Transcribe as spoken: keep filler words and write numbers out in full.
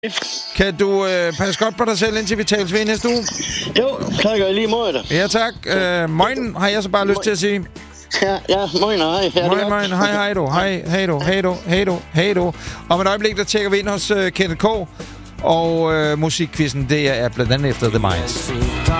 Kan du øh, passe godt på dig selv, indtil vi tales ved næste uge? Jo, tak og lige mod dig. Ja, tak. Øh, moin har jeg så bare lyst til at sige. Ja, ja, moin og hej. Ja, moin, moin, hej, hej du. Hej, hej du, hej du, hej du, hej du. Om et øjeblik, der tjekker vi ind hos øh, Kenneth K. Og øh, musikquizzen, det er blandt andet efter The Minds.